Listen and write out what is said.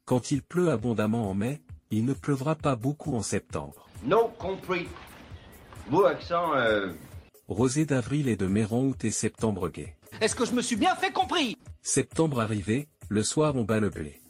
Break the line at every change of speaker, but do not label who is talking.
Quand il pleut abondamment en mai, il ne pleuvra pas beaucoup en septembre.
No compris. Vous, accent,
Rosée d'avril et de mai rend août et septembre gai.
Est-ce que je me suis bien fait compris?
Septembre arrivé, le soir on bat le blé.